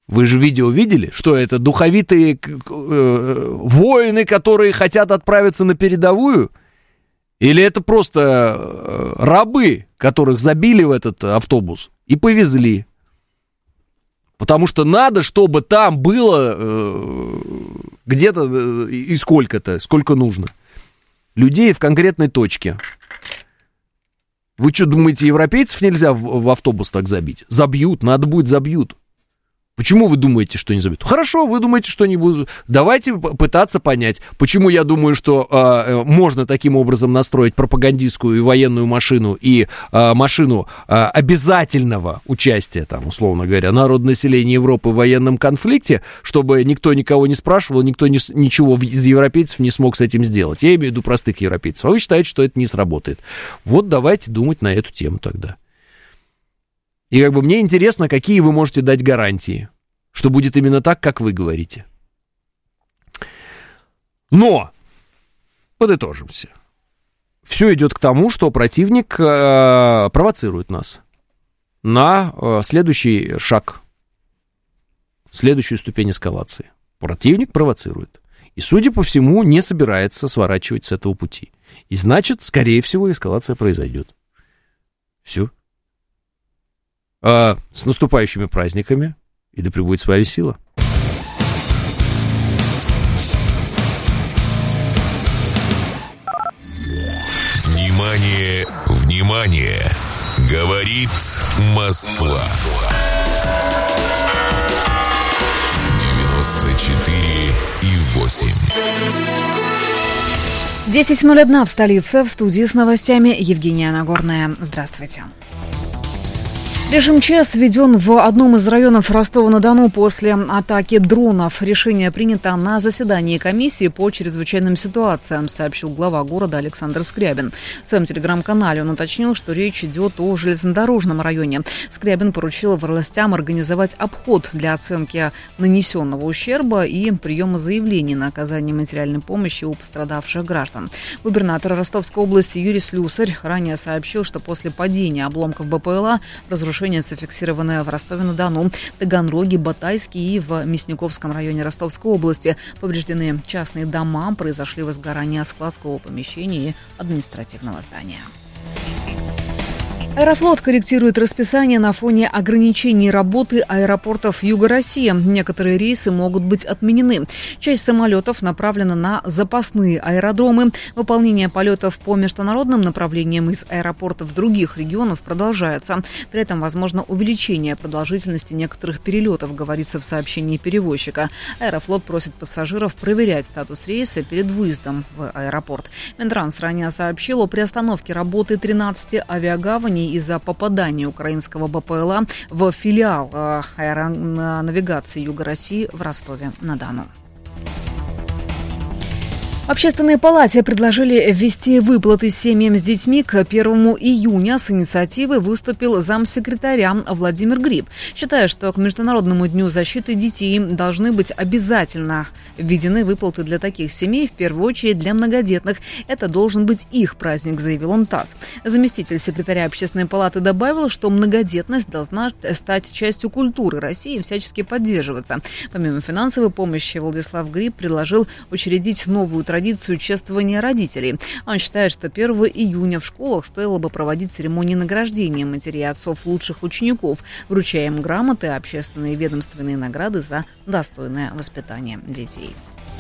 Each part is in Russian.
Вы же видео видели? Что это, духовитые воины, которые хотят отправиться на передовую? Или это просто рабы, которых забили в этот автобус и повезли? Потому что надо, чтобы там было где-то и сколько-то, сколько нужно. Людей в конкретной точке. Вы что, думаете, европейцев нельзя в автобус так забить? Забьют, надо будет забьют. Почему вы думаете, что не забьют? Хорошо, вы думаете, что не будут. Давайте пытаться понять, почему я думаю, что можно таким образом настроить пропагандистскую и военную машину и машину обязательного участия, там, условно говоря, народного населения Европы в военном конфликте, чтобы никто никого не спрашивал, никто ничего из европейцев не смог с этим сделать. Я имею в виду простых европейцев. А вы считаете, что это не сработает. Вот давайте думать на эту тему тогда. И как бы мне интересно, какие вы можете дать гарантии, что будет именно так, как вы говорите. Но, подытожимся. Все идет к тому, что противник провоцирует нас на следующий шаг, следующую ступень эскалации. Противник провоцирует. И, судя по всему, не собирается сворачивать с этого пути. И значит, скорее всего, эскалация произойдет. Все. С наступающими праздниками, и да пребудет с вами сила. Внимание, внимание! Говорит Москва. 94,8. 10:01 в столице. В студии с новостями Евгения Нагорная. Здравствуйте. Режим ЧС введен в одном из районов Ростова-на-Дону после атаки дронов. Решение принято на заседании комиссии по чрезвычайным ситуациям, сообщил глава города Александр Скрябин. В своем телеграм-канале он уточнил, что речь идет о железнодорожном районе. Скрябин поручил властям организовать обход для оценки нанесенного ущерба и приема заявлений на оказание материальной помощи у пострадавших граждан. Губернатор Ростовской области Юрий Слюсарь ранее сообщил, что после падения обломков БПЛА разрушения зафиксированы в Ростове-на-Дону, Таганроге, Батайске и в Мясниковском районе Ростовской области. Повреждены частные дома, произошли возгорания складского помещения и административного здания. Аэрофлот корректирует расписание на фоне ограничений работы аэропортов Юга России. Некоторые рейсы могут быть отменены. Часть самолетов направлена на запасные аэродромы. Выполнение полетов по международным направлениям из аэропортов других регионов продолжается. При этом возможно увеличение продолжительности некоторых перелетов, говорится в сообщении перевозчика. Аэрофлот просит пассажиров проверять статус рейса перед выездом в аэропорт. Минтранс ранее сообщил о приостановке работы 13 авиагаваней из-за попадания украинского БПЛА в филиал аэронавигации Юга России в Ростове-на-Дону. В Общественной палате предложили ввести выплаты семьям с детьми к 1 июня. С инициативой выступил замсекретаря Владимир Гриб, считая, что к Международному дню защиты детей должны быть обязательно введены выплаты для таких семей, в первую очередь для многодетных. Это должен быть их праздник, заявил он ТАСС. Заместитель секретаря Общественной палаты добавил, что многодетность должна стать частью культуры России и всячески поддерживаться. Помимо финансовой помощи, Владислав Гриб предложил учредить новую традицию чествования родителей. Он считает, что 1 июня в школах стоило бы проводить церемонии награждения матерей и отцов лучших учеников, вручая им грамоты, общественные и ведомственные награды за достойное воспитание детей.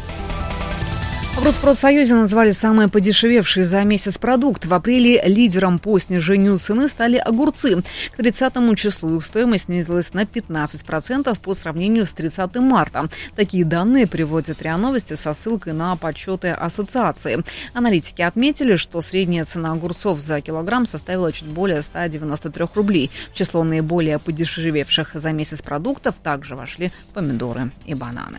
В Росспродсоюзе назвали самые подешевевшие за месяц продукт. В апреле лидером по снижению цены стали огурцы. К 30 числу их стоимость снизилась на 15% по сравнению с 30 марта. Такие данные приводят РИА Новости со ссылкой на подсчеты ассоциации. Аналитики отметили, что средняя цена огурцов за килограмм составила чуть более 193 рублей. В число наиболее подешевевших за месяц продуктов также вошли помидоры и бананы.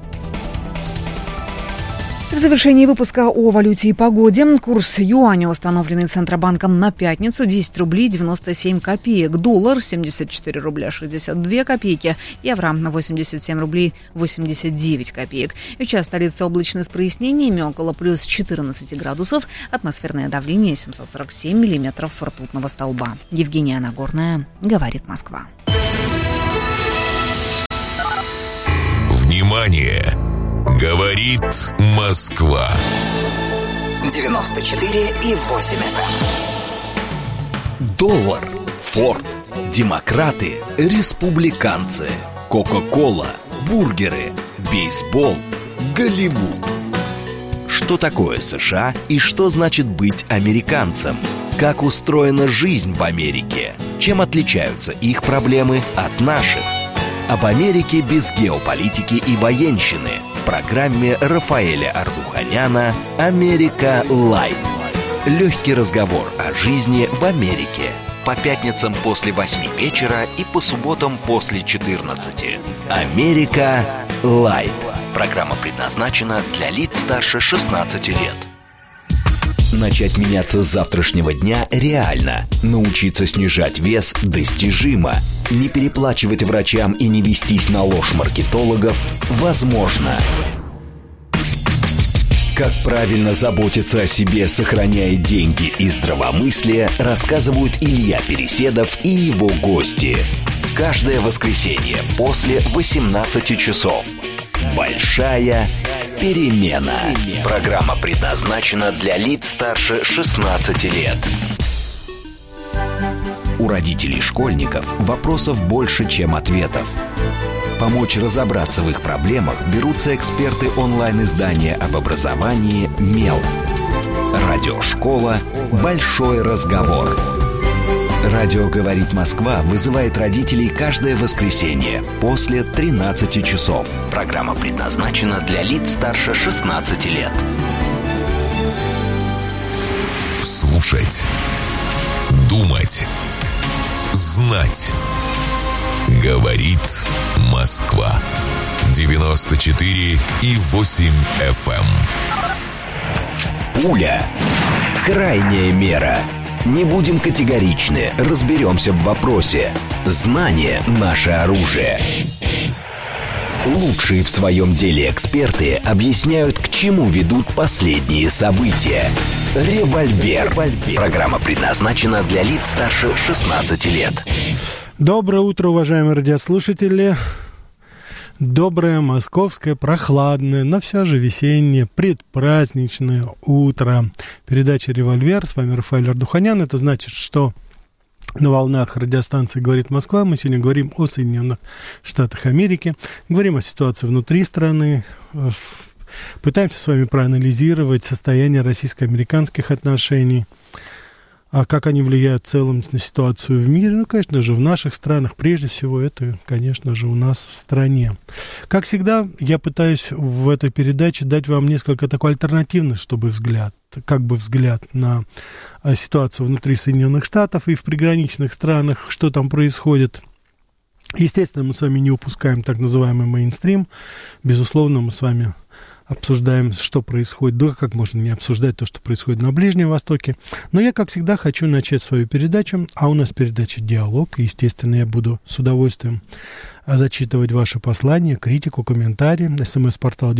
В завершении выпуска о валюте и погоде. Курс юаня, установленный Центробанком на пятницу, 10 рублей 97 копеек. Доллар 74 рубля 62 копейки. Евро 87 рублей 89 копеек. И в час столица облачно с прояснениями, около плюс 14 градусов. Атмосферное давление 747 миллиметров ртутного столба. Евгения Нагорная, говорит Москва. Внимание! Говорит Москва. 94,8 FM. Доллар, Форд, демократы, республиканцы, Кока-кола, бургеры, бейсбол, Голливуд. Что такое США и что значит быть американцем? Как устроена жизнь в Америке? Чем отличаются их проблемы от наших? Об Америке без геополитики и военщины в программе Рафаэля Ардуханяна «Америка Лайт». Легкий разговор о жизни в Америке. По пятницам после 8 вечера и по субботам после 14. «Америка Лайт». Программа предназначена для лиц старше 16 лет. Начать меняться с завтрашнего дня реально. Научиться снижать вес достижимо. Не переплачивать врачам и не вестись на ложь маркетологов возможно. Как правильно заботиться о себе, сохраняя деньги и здравомыслие, рассказывают Илья Переседов и его гости. Каждое воскресенье после 18 часов. Большая перемена. Программа предназначена для лиц старше 16 лет. У родителей школьников вопросов больше, чем ответов. Помочь разобраться в их проблемах берутся эксперты онлайн-издания об образовании «Мел». Радиошкола «Большой разговор». Радио «Говорит Москва» вызывает родителей каждое воскресенье после 13 часов. Программа предназначена для лиц старше 16 лет. Слушать. Думать. Знать. Говорит Москва. 94,8 FM. Пуля. Крайняя мера. Не будем категоричны, разберемся в вопросе. Знание – наше оружие. Лучшие в своем деле эксперты объясняют, к чему ведут последние события. Револьвер. Программа предназначена для лиц старше 16 лет. Доброе утро, уважаемые радиослушатели. Доброе, московское, прохладное, но все же весеннее, предпраздничное утро. Передача «Револьвер». С вами Рафаэль Ардуханян. Это значит, что на волнах радиостанции «Говорит Москва» мы сегодня говорим о Соединенных Штатах Америки. Говорим о ситуации внутри страны. Пытаемся с вами проанализировать состояние российско-американских отношений. А как они влияют в целом на ситуацию в мире? Ну, конечно же, в наших странах. Прежде всего, это, конечно же, у нас в стране. Как всегда, я пытаюсь в этой передаче дать вам несколько такой альтернативный, взгляд на ситуацию внутри Соединенных Штатов и в приграничных странах, что там происходит. Естественно, мы с вами не упускаем так называемый мейнстрим. Безусловно, мы с вами обсуждаем, что происходит. Да, как можно не обсуждать то, что происходит на Ближнем Востоке. Но я, как всегда, хочу начать свою передачу. А у нас передача «Диалог». И, естественно, я буду с удовольствием зачитывать ваши послания, критику, комментарии. СМС-портал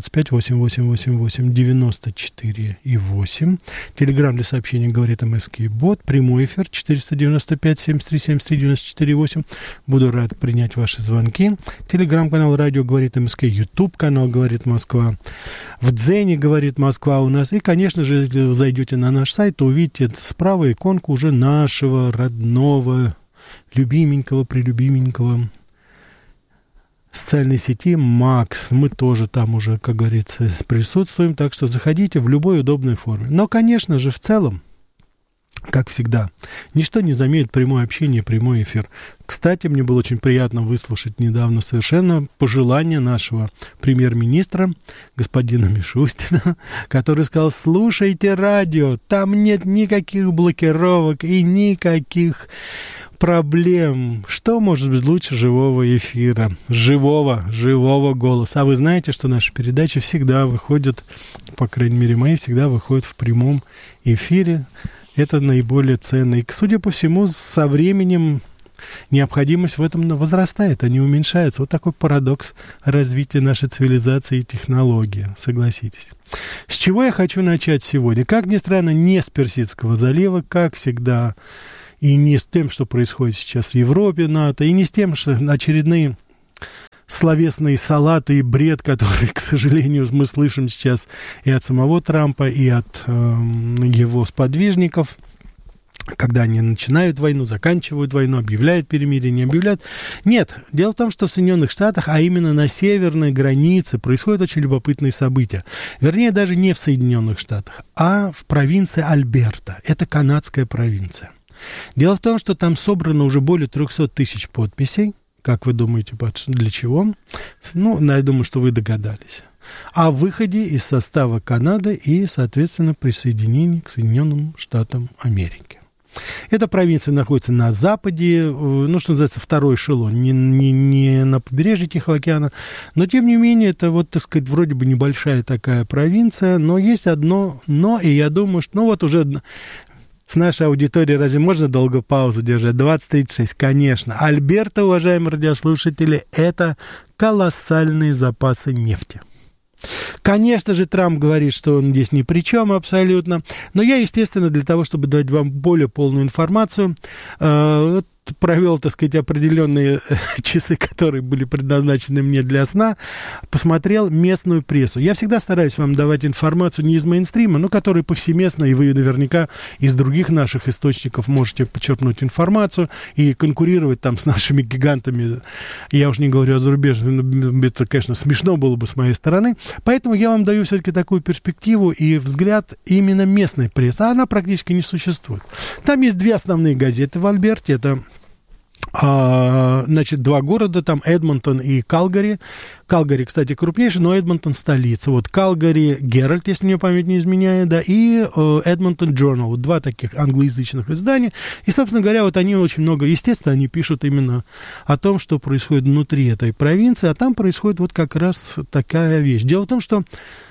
925-88-88-94-8. Телеграм для сообщений «Говорит МСК» и бот. Прямой эфир 495-73-73-94-8. Буду рад принять ваши звонки. Телеграм-канал «Радио Говорит МСК», Ютуб-канал «Говорит Москва». В Дзене «Говорит Москва» у нас. И, конечно же, если вы зайдете на наш сайт, то увидите справа иконку уже нашего родного, любименького, прелюбименького социальной сети Макс. Мы тоже там уже, как говорится, присутствуем, так что заходите в любой удобной форме. Но, конечно же, в целом, как всегда, ничто не заменит прямое общение, прямой эфир. Кстати, мне было очень приятно выслушать недавно совершенно пожелание нашего премьер-министра, господина Мишустина, который сказал: слушайте радио, там нет никаких блокировок и никаких проблем. Что может быть лучше живого эфира, живого голоса? А вы знаете, что наши передачи всегда выходят, по крайней мере, мои всегда выходят в прямом эфире. Это наиболее ценно. И, судя по всему, со временем необходимость в этом возрастает, а не уменьшается. Вот такой парадокс развития нашей цивилизации и технологии, согласитесь. С чего я хочу начать сегодня? Как ни странно, не с Персидского залива, как всегда, и не с тем, что происходит сейчас в Европе, НАТО, и не с тем, что очередные словесные салаты и бред, который, к сожалению, мы слышим сейчас и от самого Трампа, и от его сподвижников, когда они начинают войну, заканчивают войну, объявляют перемирие, не объявляют. Нет, дело в том, что в Соединенных Штатах, а именно на северной границе, происходят очень любопытные события. Вернее, даже не в Соединенных Штатах, а в провинции Альберта. Это канадская провинция. Дело в том, что там собрано уже более 300 тысяч подписей. Как вы думаете, для чего? Ну, я думаю, что вы догадались. О выходе из состава Канады и, соответственно, присоединении к Соединенным Штатам Америки. Эта провинция находится на западе, ну, что называется, второй эшелон, не на побережье Тихого океана, но, тем не менее, это, вот, так сказать, вроде бы небольшая такая провинция, но есть одно «но», и я думаю, что, ну, вот уже с нашей аудиторией разве можно долго паузу держать? 20:36, конечно. Альберта, уважаемые радиослушатели, это колоссальные запасы нефти. Конечно же, Трамп говорит, что он здесь ни при чем абсолютно, но я, естественно, для того, чтобы дать вам более полную информацию, провел, так сказать, определенные часы, которые были предназначены мне для сна, посмотрел местную прессу. Я всегда стараюсь вам давать информацию не из мейнстрима, но которая повсеместна, и вы наверняка из других наших источников можете почерпнуть информацию и конкурировать там с нашими гигантами. Я уж не говорю о зарубежных, это, конечно, смешно было бы с моей стороны. Поэтому я вам даю все-таки такую перспективу и взгляд именно местной прессы. А она практически не существует. Там есть две основные газеты в Альберте. Это значит, два города, там Эдмонтон и Калгари. Калгари, кстати, крупнейший, но Эдмонтон столица. Вот Калгари Геральт, если мне память не изменяет, да, и Эдмонтон Journal. Вот два таких англоязычных издания. И, собственно говоря, вот они очень много, естественно, они пишут именно о том, что происходит внутри этой провинции, а там происходит вот как раз такая вещь. Дело в том, что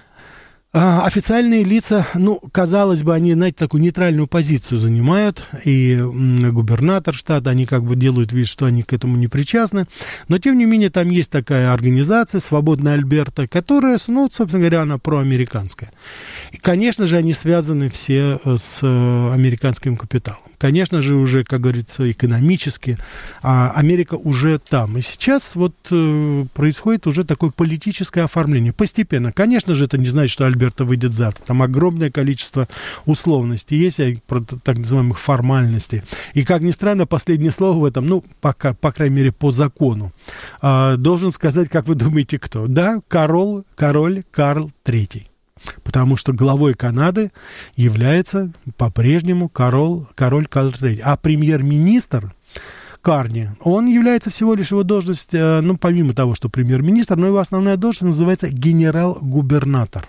официальные лица, ну, казалось бы, они, знаете, такую нейтральную позицию занимают, и губернатор штата, они как бы делают вид, что они к этому не причастны, но, тем не менее, там есть такая организация «Свободная Альберта», которая, ну, собственно говоря, она проамериканская. И, конечно же, они связаны все с американским капиталом. Конечно же, уже, как говорится, экономически Америка уже там. И сейчас вот происходит уже такое политическое оформление. Постепенно. Конечно же, это не значит, что Альберта выйдет завтра. Там огромное количество условностей есть, так называемых формальностей. И, как ни странно, последнее слово в этом, ну, пока, по крайней мере, по закону, должен сказать, как вы думаете, кто? Да, король Карл III. Потому что главой Канады является по-прежнему король Карл III. А премьер-министр Карни, он является всего лишь его должность, ну, помимо того, что премьер-министр, но его основная должность называется генерал-губернатор.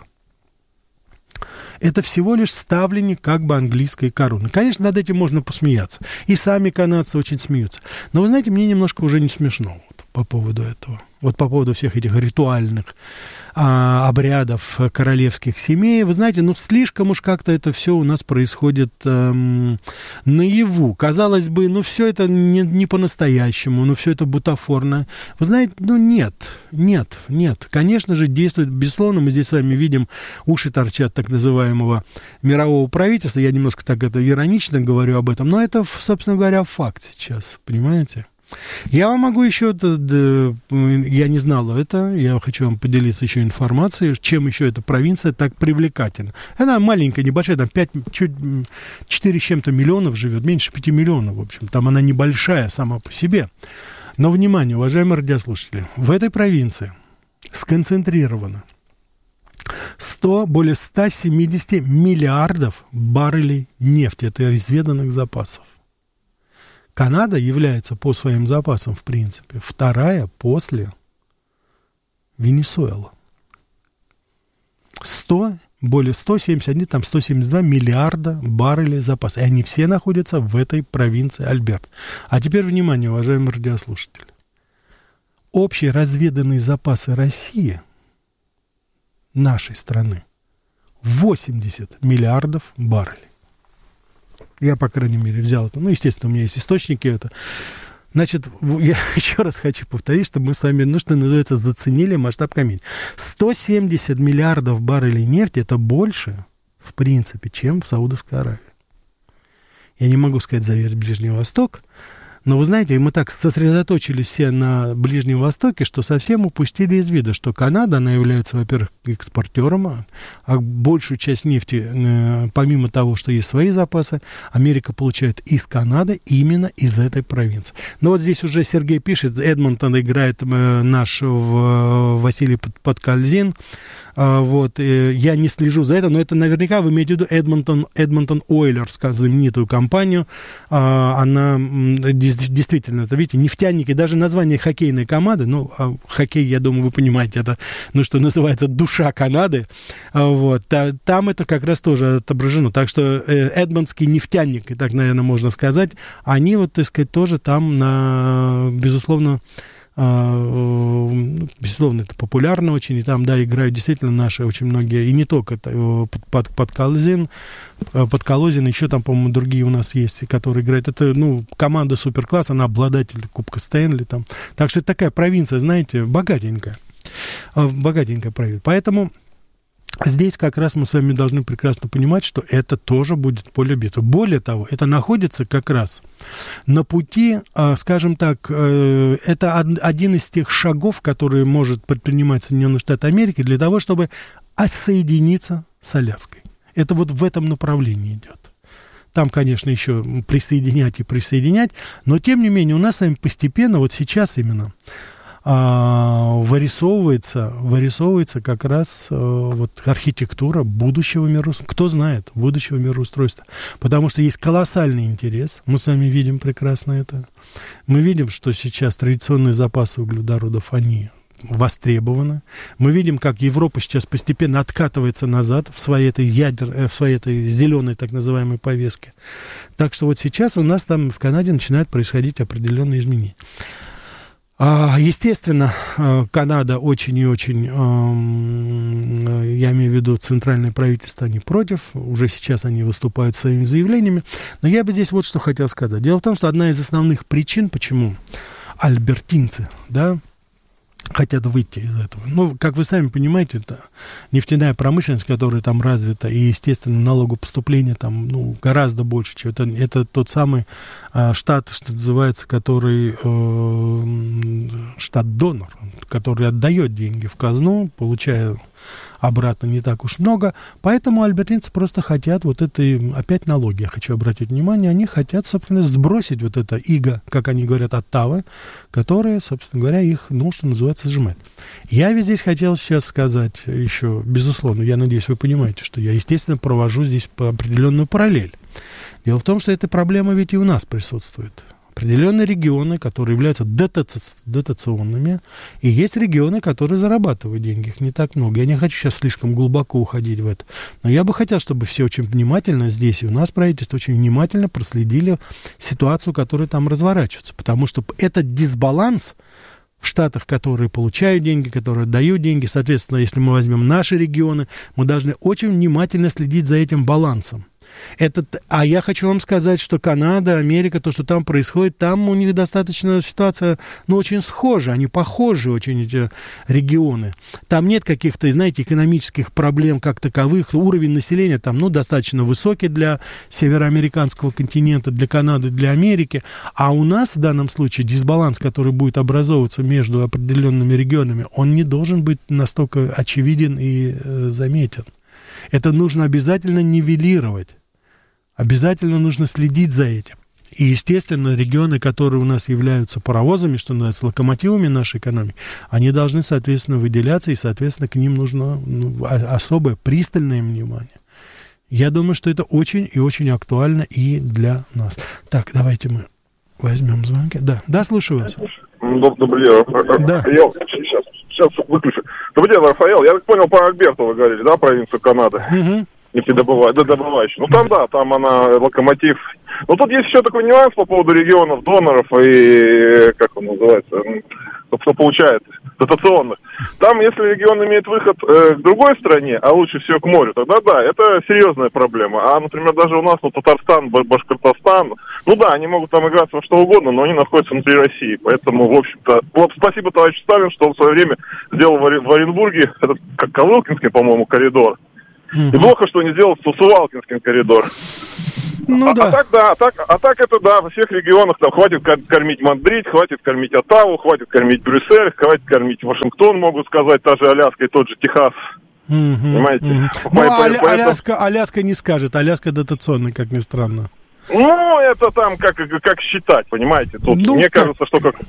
Это всего лишь ставленник как бы английской короны. Конечно, над этим можно посмеяться. И сами канадцы очень смеются. Но, вы знаете, мне немножко уже не смешно вот, по поводу этого. Вот по поводу всех этих ритуальных обрядов королевских семей. Вы знаете, ну, слишком уж как-то это все у нас происходит наяву. Казалось бы, ну, все это не по-настоящему, ну, все это бутафорно. Вы знаете, ну, нет. Конечно же, действует, безусловно, мы здесь с вами видим, уши торчат так называемого мирового правительства. Я немножко так это иронично говорю об этом, но это, собственно говоря, факт сейчас, понимаете? Я вам могу еще, я не знал это, я хочу вам поделиться еще информацией, чем еще эта провинция так привлекательна. Она маленькая, небольшая, там 4 с чем-то миллионов живет, меньше 5 миллионов, в общем, там она небольшая сама по себе. Но, внимание, уважаемые радиослушатели, в этой провинции сконцентрировано более 170 миллиардов баррелей нефти, это изведанных запасов. Канада является по своим запасам, в принципе, вторая после Венесуэлы. Более 171, там 172 миллиарда баррелей запаса. И они все находятся в этой провинции Альберт. А теперь, внимание, уважаемые радиослушатели. Общие разведанные запасы России, нашей страны, 80 миллиардов баррелей. Я, по крайней мере, взял это. Ну, естественно, у меня есть источники. Это. Значит, я еще раз хочу повторить, что мы с вами, ну, что называется, заценили масштаб комедии. 170 миллиардов баррелей нефти – это больше, в принципе, чем в Саудовской Аравии. Я не могу сказать за весь Ближний Восток, Но вы знаете, мы так сосредоточились все на Ближнем Востоке, что совсем упустили из вида, что Канада, она является, во-первых, экспортером, а большую часть нефти, помимо того, что есть свои запасы, Америка получает из Канады именно из этой провинции. Но вот здесь уже Сергей пишет, Эдмонтон играет наш Василий Подкальзин. Вот, я не слежу за этим, но это наверняка вы имеете в виду Эдмонтон Ойлерс, знаменитую компанию. Она действительно, это, видите, нефтяники, даже название хоккейной команды, ну, хоккей, я думаю, вы понимаете, это, ну, что называется, душа Канады, вот, там это как раз тоже отображено. Так что эдмонтский нефтяник, так, наверное, можно сказать, они, вот, так сказать, тоже там, безусловно, это популярно очень, и там, да, играют действительно наши очень многие, и не только Подколозин, еще там, по-моему, другие у нас есть, которые играют. Это, ну, команда суперкласс, она обладатель Кубка Стэнли там. Так что это такая провинция, знаете, богатенькая провинция. Поэтому здесь как раз мы с вами должны прекрасно понимать, что это тоже будет поле битвы. Более того, это находится как раз на пути, скажем так, это один из тех шагов, которые может предпринимать Соединенные Штаты Америки для того, чтобы соединиться с Аляской. Это вот в этом направлении идет. Там, конечно, еще присоединять, но тем не менее у нас с вами постепенно, вот сейчас именно, вырисовывается как раз вот архитектура будущего мироустройства. Кто знает, будущего мироустройства. Потому что есть колоссальный интерес. Мы с вами видим прекрасно это. Мы видим, что сейчас традиционные запасы углеводородов, они востребованы. Мы видим, как Европа сейчас постепенно откатывается назад в своей этой зеленой так называемой повестке. Так что вот сейчас у нас там в Канаде начинают происходить определенные изменения. Естественно, Канада очень и очень, я имею в виду центральное правительство, они против, уже сейчас они выступают своими заявлениями, но я бы здесь вот что хотел сказать. Дело в том, что одна из основных причин, почему альбертинцы, да, хотят выйти из этого. Ну, как вы сами понимаете, это нефтяная промышленность, которая там развита, и, естественно, налогопоступление там, ну, гораздо больше, чем это тот самый штат, что называется, который штат-донор, который отдает деньги в казну, получая обратно не так уж много, поэтому альбертинцы просто хотят вот это, опять налоги, я хочу обратить внимание, они хотят, собственно, сбросить вот это иго, как они говорят, оттавы, которые, собственно говоря, их, ну, что называется, сжимают. Я ведь здесь хотел сейчас сказать еще, безусловно, я надеюсь, вы понимаете, что я, естественно, провожу здесь определенную параллель. Дело в том, что эта проблема ведь и у нас присутствует. Определенные регионы, которые являются дотационными, и есть регионы, которые зарабатывают деньги, их не так много. Я не хочу сейчас слишком глубоко уходить в это, но я бы хотел, чтобы все очень внимательно здесь, и у нас правительство очень внимательно проследили ситуацию, которая там разворачивается, потому что этот дисбаланс в штатах, которые получают деньги, которые отдают деньги, соответственно, если мы возьмем наши регионы, мы должны очень внимательно следить за этим балансом. А я хочу вам сказать, что Канада, Америка, то, что там происходит, там у них достаточно ситуация, ну, очень схожа, они похожи очень, эти регионы. Там нет каких-то, знаете, экономических проблем как таковых, уровень населения там, ну, достаточно высокий для североамериканского континента, для Канады, для Америки, а у нас в данном случае дисбаланс, который будет образовываться между определенными регионами, он не должен быть настолько очевиден и заметен. Это нужно обязательно нивелировать. Обязательно нужно следить за этим. И, естественно, регионы, которые у нас являются паровозами, что называется, локомотивами нашей экономики, они должны, соответственно, выделяться, и, соответственно, к ним нужно особое, пристальное внимание. Я думаю, что это очень и очень актуально и для нас. Так, давайте мы возьмем звонки. Да, слушаю вас. Добрый день, Рафаэль. Да. Сейчас выключу. Добрый день, Рафаэль. Я так понял, про Альберту вы говорили, да, провинцию Канады? Угу. Добывающий. Ну, там, да, там она локомотив. Но тут есть еще такой нюанс по поводу регионов, доноров и, как он называется, кто получает, дотационных. Там, если регион имеет выход к другой стране, а лучше всего к морю, тогда да, это серьезная проблема. А, например, даже у нас, ну, Татарстан, Башкортостан, ну да, они могут там играться во что угодно, но они находятся внутри России. Поэтому, в общем-то, вот спасибо товарищу Сталину, что он в свое время сделал в Оренбурге этот, как Калылкинский, по-моему, коридор. И плохо, что не сделал Сувалкинский коридор. Ну да. А так это да, во всех регионах там хватит кормить Мадрид, хватит кормить Оттаву, хватит кормить Брюссель, хватит кормить Вашингтон, могу сказать, та же Аляска и тот же Техас. Понимаете? Ну, Аляска не скажет, Аляска дотационная, как ни странно. Ну, это там как считать, понимаете? Тут мне кажется, что как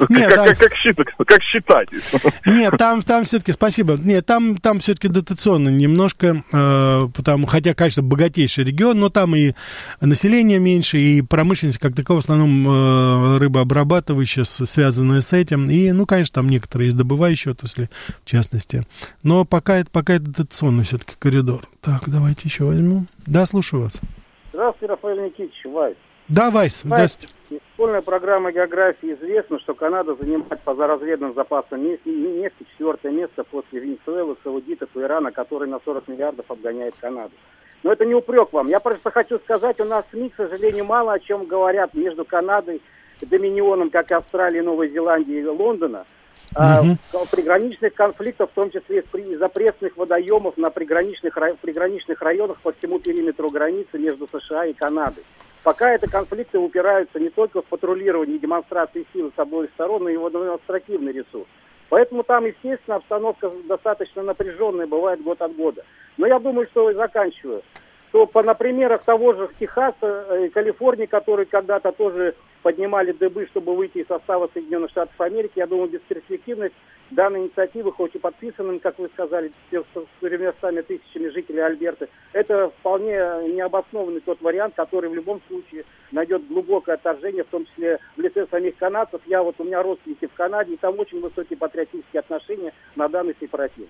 считать. Нет, там все-таки, спасибо. Нет, там все-таки дотационно немножко, потому, хотя, конечно, богатейший регион, но там и население меньше, и промышленность как таковая, в основном рыбообрабатывающая, связанная с этим. И, ну, конечно, там некоторые из добывающей отрасли, в частности. Но пока это дотационный все-таки коридор. Так, давайте еще возьмем. Да, слушаю вас. Здравствуйте, Рафаэль Никитич, Вайс. Да, Вайс, здравствуйте. Из школьной программы географии известно, что Канада занимает по заразведным запасам нефти 4-е место после Венесуэлы, Саудитов и Ирана, который на 40 миллиардов обгоняет Канаду. Но это не упрек вам. Я просто хочу сказать, у нас СМИ, к сожалению, мало о чем говорят между Канадой, Доминионом, как и Австралией, Новой Зеландией и Лондона. Приграничных конфликтов, в том числе из-за пресных водоемов на приграничных районах по всему периметру границы между США и Канадой. Пока эти конфликты упираются не только в патрулирование и демонстрации силы с обоих сторон, но и в административный ресурс. Поэтому там, естественно, обстановка достаточно напряженная, бывает год от года. Но я думаю, что, заканчиваю, что на примерах того же Техаса и Калифорнии, которые когда-то тоже поднимали дыбы, чтобы выйти из состава Соединенных Штатов Америки, я думаю, бесперспективность данной инициативы, хоть и подписанным, как вы сказали, с 400 тысячами жителей Альберты, это вполне необоснованный тот вариант, который в любом случае найдет глубокое отторжение, в том числе в лице самих канадцев. У меня родственники в Канаде, и там очень высокие патриотические отношения на данный сепаратизм.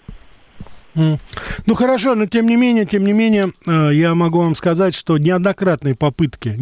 Ну хорошо, но тем не менее, я могу вам сказать, что неоднократные попытки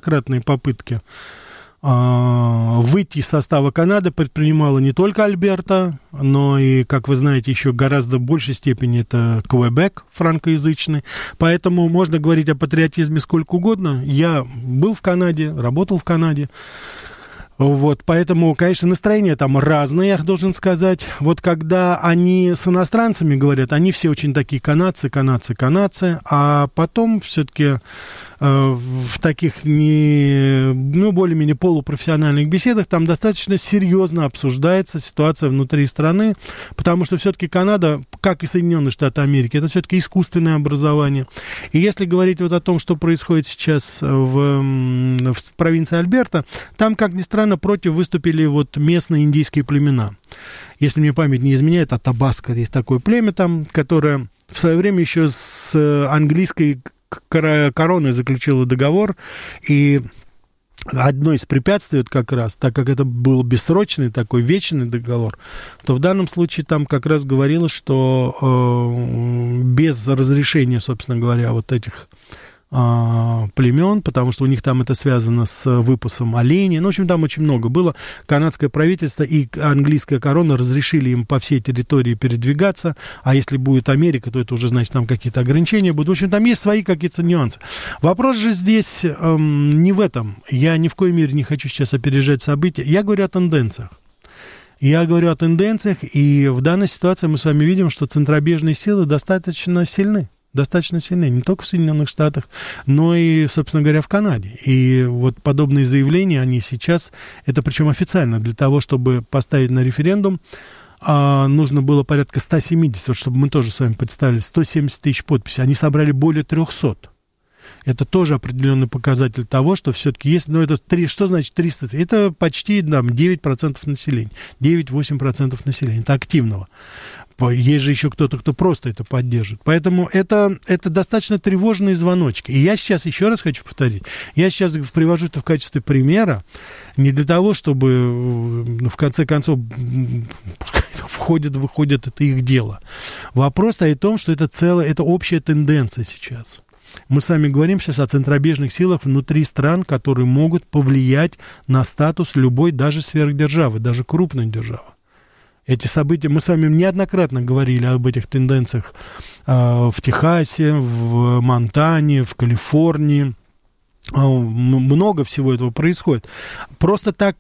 выйти из состава Канады предпринимала не только Альберта, но и, как вы знаете, еще гораздо большей степени это Квебек франкоязычный. Поэтому можно говорить о патриотизме сколько угодно. Я был в Канаде, работал в Канаде. Вот, поэтому, конечно, настроения там разные, я должен сказать. Вот когда они с иностранцами говорят, они все очень такие канадцы, а потом все-таки в таких более-менее полупрофессиональных беседах там достаточно серьезно обсуждается ситуация внутри страны, потому что все-таки Канада, как и Соединенные Штаты Америки, это все-таки искусственное образование. И если говорить вот о том, что происходит сейчас в провинции Альберта, там, как ни странно, против выступили вот местные индейские племена. Если мне память не изменяет, Атабаско есть такое племя там, которое в свое время еще с английской короной заключила договор, и одно из препятствий как раз, так как это был бессрочный такой вечный договор, то в данном случае там как раз говорилось, что без разрешения, собственно говоря, вот этих племен, потому что у них там это связано с выпасом оленей. Ну, в общем, там очень много было. Канадское правительство и английская корона разрешили им по всей территории передвигаться, а если будет Америка, то это уже, значит, там какие-то ограничения будут. В общем, там есть свои какие-то нюансы. Вопрос же здесь не в этом. Я ни в коей мере не хочу сейчас опережать события. Я говорю о тенденциях. И в данной ситуации мы с вами видим, что центробежные силы достаточно сильны, не только в Соединенных Штатах, но и, собственно говоря, в Канаде. И вот подобные заявления, они сейчас, это причем официально, для того, чтобы поставить на референдум, нужно было порядка 170, вот чтобы мы тоже с вами представили, 170 тысяч подписей. Они собрали более 300. Это тоже определенный показатель того, что все-таки есть, что значит 300? Это почти 9% населения, 9-8% населения, это активного. Есть же еще кто-то, кто просто это поддержит. Поэтому это достаточно тревожные звоночки. И я сейчас, еще раз хочу повторить, я сейчас привожу это в качестве примера, не для того, чтобы, в конце концов, входят, это их дело. Вопрос о том, что это общая тенденция сейчас. Мы с вами говорим сейчас о центробежных силах внутри стран, которые могут повлиять на статус любой, даже сверхдержавы, даже крупной державы. Эти события, мы с вами неоднократно говорили об этих тенденциях в Техасе, в Монтане, в Калифорнии. Много всего этого происходит. Просто так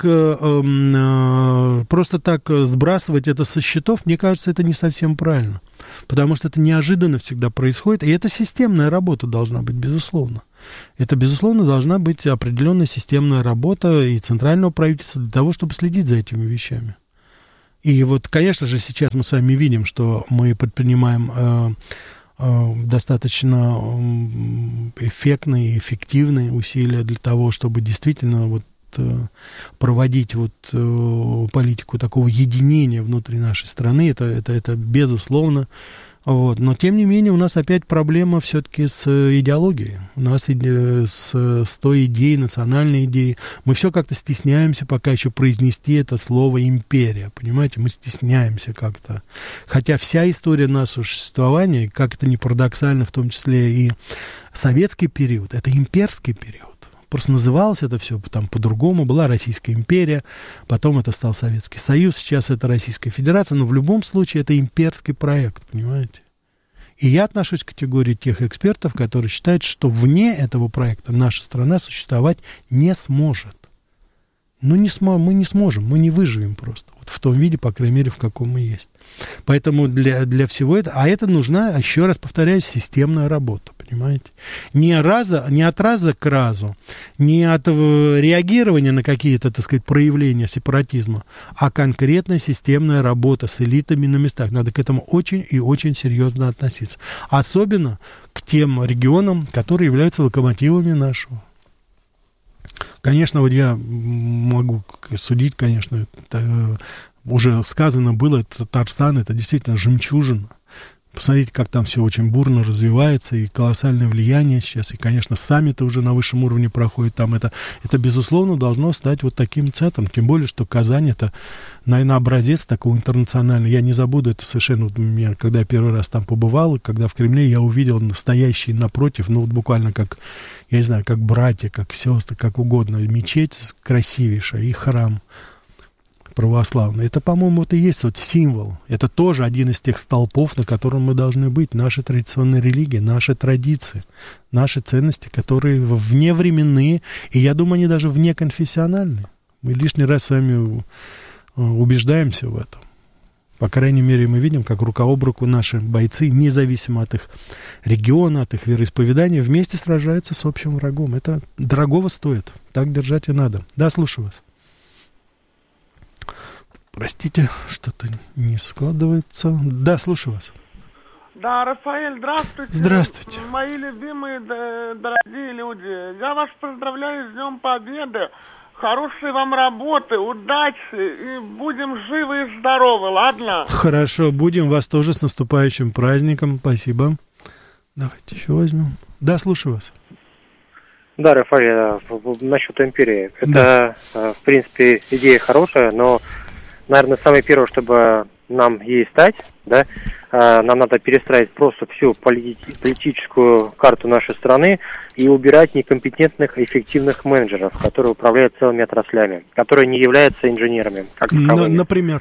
сбрасывать это со счетов, мне кажется, это не совсем правильно. Потому что это неожиданно всегда происходит. И это системная работа должна быть, безусловно. Это, безусловно, должна быть определенная системная работа и центрального правительства для того, чтобы следить за этими вещами. И вот, конечно же, сейчас мы с вами видим, что мы предпринимаем достаточно эффектные и эффективные усилия для того, чтобы действительно вот проводить вот политику такого единения внутри нашей страны. Это безусловно. Вот. Но, тем не менее, у нас опять проблема все-таки с идеологией. У нас с той идеей, национальной идеей. Мы все как-то стесняемся пока еще произнести это слово «империя». Понимаете, мы стесняемся как-то. Хотя вся история нашего существования, как это ни парадоксально, в том числе и советский период, это имперский период. Просто называлось это все там по-другому. Была Российская империя, потом это стал Советский Союз, сейчас это Российская Федерация, но в любом случае это имперский проект, понимаете? И я отношусь к категории тех экспертов, которые считают, что вне этого проекта наша страна существовать не сможет. Ну, мы не сможем, мы не выживем просто. Вот в том виде, по крайней мере, в каком мы есть. Поэтому для всего этого... А это нужна, еще раз повторяюсь, системная работа, понимаете? Не от раза к разу, не от реагирования на какие-то, так сказать, проявления сепаратизма, а конкретная системная работа с элитами на местах. Надо к этому очень и очень серьезно относиться. Особенно к тем регионам, которые являются локомотивами нашего. Конечно, вот я могу судить, конечно, уже сказано было, Татарстан, это действительно жемчужина. Посмотрите, как там все очень бурно развивается, и колоссальное влияние сейчас, и, конечно, саммиты уже на высшем уровне проходят там. Это безусловно, должно стать вот таким центром, тем более, что Казань, это, наверное, образец такого интернационального. Я не забуду это совершенно, вот, когда я первый раз там побывал, когда в Кремле я увидел настоящие напротив, ну, вот буквально как, я не знаю, как братья, как сестры, как угодно, мечеть красивейшая и храм православный. Это, по-моему, вот и есть вот символ. Это тоже один из тех столпов, на котором мы должны быть. Наши традиционные религии, наши традиции, наши ценности, которые вневременные, и я думаю, они даже внеконфессиональные. Мы лишний раз с вами убеждаемся в этом. По крайней мере, мы видим, как рука об руку наши бойцы, независимо от их региона, от их вероисповедания, вместе сражаются с общим врагом. Это дорогого стоит. Так держать и надо. Да, слушаю вас. Простите, что-то не складывается. Да, слушаю вас. Да, Рафаэль, здравствуйте. Здравствуйте. Мои любимые, дорогие люди. Я вас поздравляю с Днем Победы. Хорошей вам работы, удачи. И будем живы и здоровы, ладно? Хорошо, будем. Вас тоже с наступающим праздником. Спасибо. Давайте еще возьмем. Да, слушаю вас. Да, Рафаэль, насчет империи. Это, в принципе, идея хорошая, но... Наверное, самое первое, чтобы нам ей стать, да, нам надо перестраивать просто всю политическую карту нашей страны и убирать некомпетентных, эффективных менеджеров, которые управляют целыми отраслями, которые не являются инженерами. Как например?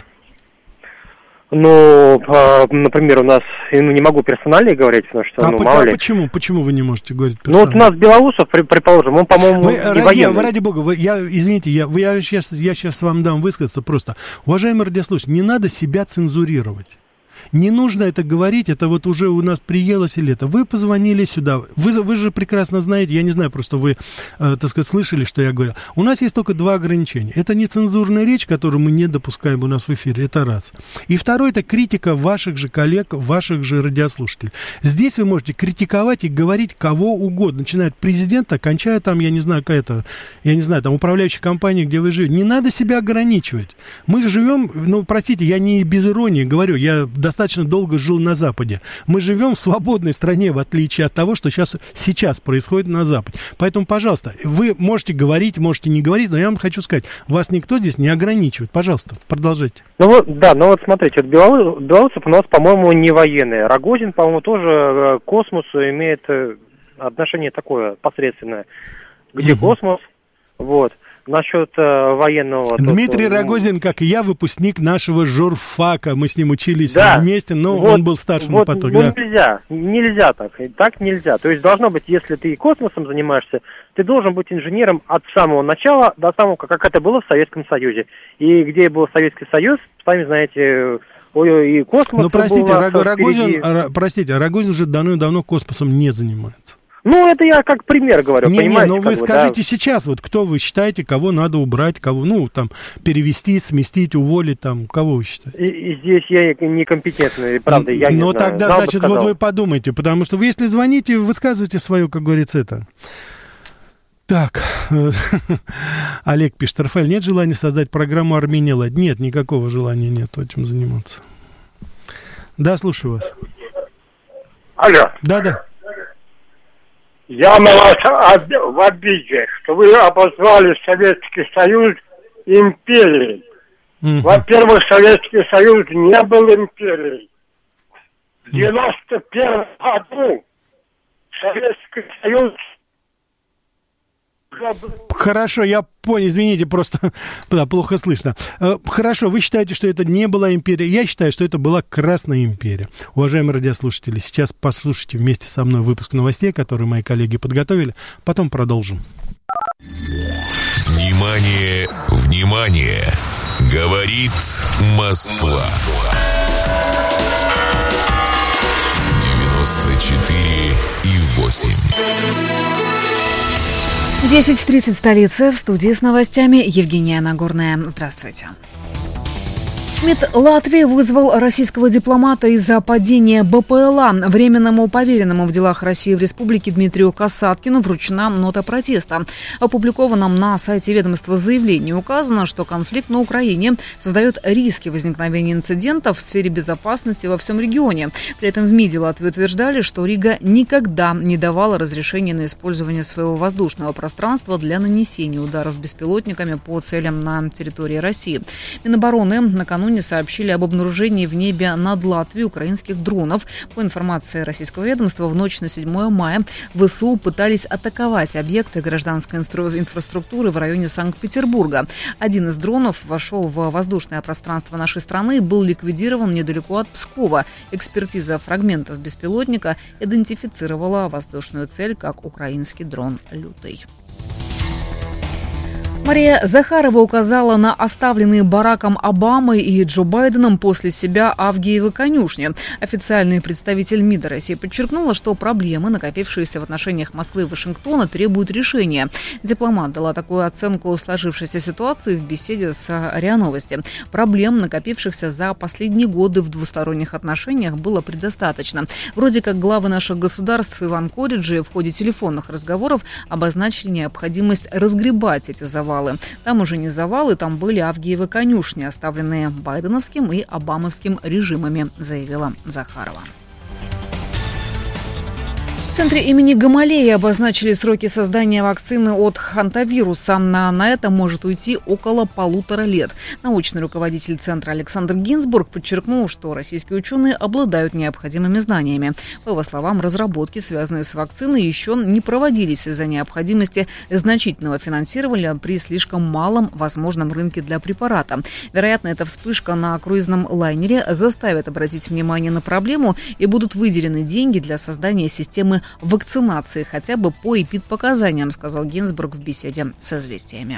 Ну, например, у нас, не могу персонально говорить, потому что, мало ли. Почему вы не можете говорить персонально? Ну, вот у нас Белоусов, предположим, он, по-моему, не военный. Ради бога, извините, я сейчас вам дам высказаться просто. Уважаемый радиослушатель, не надо себя цензурировать. Не нужно это говорить, это вот уже у нас приелось или это. Вы позвонили сюда, вы же прекрасно знаете, я не знаю, просто вы, так сказать, слышали, что я говорил. У нас есть только два ограничения. Это нецензурная речь, которую мы не допускаем у нас в эфире, это раз. И второе, это критика ваших же коллег, ваших же радиослушателей. Здесь вы можете критиковать и говорить кого угодно, начиная от президента, кончая там, там управляющей компанией, где вы живете. Не надо себя ограничивать. Мы живем, простите, я не без иронии говорю, я достаточно долго жил на Западе. Мы живем в свободной стране, в отличие от того, что сейчас происходит на Западе. Поэтому, пожалуйста, вы можете говорить, можете не говорить, но я вам хочу сказать, вас никто здесь не ограничивает. Пожалуйста, продолжайте. Смотрите, белорусов у нас, по-моему, не военные. Рогозин, по-моему, тоже к космосу имеет отношение такое посредственное. Где космос, вот. Насчет военного... Дмитрий Рогозин, как и я, выпускник нашего журфака. Мы с ним учились вместе, но вот, он был старшим на поток. Нельзя так. Так нельзя. То есть должно быть, если ты космосом занимаешься, ты должен быть инженером от самого начала до самого, как это было в Советском Союзе. И где был Советский Союз, сами знаете... и космос... Но простите, Рогозин уже давно космосом не занимается. Ну, это я как пример говорю, понимаете? Ну вы скажите сейчас, вот кто вы считаете, кого надо убрать, кого, ну, там, перевести, сместить, уволить, там, кого вы считаете? И здесь я некомпетентный, правда, я не знаю. Но тогда, значит, вот вы подумайте, потому что вы, если звоните, высказывайте свое, как говорится, это... Так, Олег пишет, Рафаэль, нет желания создать программу «Армения Лайт»? Нет, никакого желания нет этим заниматься. Да, слушаю вас. Алло. Да. Я на вас в обиде, что вы обозвали Советский Союз империей. Во-первых, Советский Союз не был империей. В 91 году Советский Союз... Хорошо, я понял, извините, просто да, плохо слышно. Хорошо, вы считаете, что это не была империя. Я считаю, что это была Красная империя. Уважаемые радиослушатели, сейчас послушайте вместе со мной выпуск новостей, которые мои коллеги подготовили, потом продолжим. Внимание, внимание! Говорит Москва. 94,8. 10:30 столица. В студии с новостями Евгения Нагорная. Здравствуйте. МИД Латвии вызвал российского дипломата из-за падения БПЛА. Временному поверенному в делах России в республике Дмитрию Касаткину вручена нота протеста. В опубликованном на сайте ведомства заявлении указано, что конфликт на Украине создает риски возникновения инцидентов в сфере безопасности во всем регионе. При этом в МИДе Латвии утверждали, что Рига никогда не давала разрешения на использование своего воздушного пространства для нанесения ударов беспилотниками по целям на территории России. Минобороны накануне сообщили об обнаружении в небе над Латвией украинских дронов. По информации российского ведомства, в ночь на 7 мая ВСУ пытались атаковать объекты гражданской инфраструктуры в районе Санкт-Петербурга. Один из дронов вошел в воздушное пространство нашей страны и был ликвидирован недалеко от Пскова. Экспертиза фрагментов беспилотника идентифицировала воздушную цель как украинский дрон «Лютый». Мария Захарова указала на оставленные Бараком Обамой и Джо Байденом после себя Авгиевы конюшни. Официальный представитель МИДа России подчеркнула, что проблемы, накопившиеся в отношениях Москвы и Вашингтона, требуют решения. Дипломат дала такую оценку сложившейся ситуации в беседе с РИА Новости. Проблем, накопившихся за последние годы в двусторонних отношениях, было предостаточно. Вроде как главы наших государств и в Анкоридже в ходе телефонных разговоров обозначили необходимость разгребать эти завалы. Там уже не завалы, там были Авгиевы конюшни, оставленные байденовским и обамовским режимами, заявила Захарова. В центре имени Гамалеи обозначили сроки создания вакцины от хантавируса. На это может уйти около 1,5 лет. Научный руководитель центра Александр Гинзбург подчеркнул, что российские ученые обладают необходимыми знаниями. По его словам, разработки, связанные с вакциной, еще не проводились из-за необходимости значительного финансирования при слишком малом возможном рынке для препарата. Вероятно, эта вспышка на круизном лайнере заставит обратить внимание на проблему и будут выделены деньги для создания системы вакцинации хотя бы по эпидпоказаниям, сказал Гинзбург в беседе с «Известиями».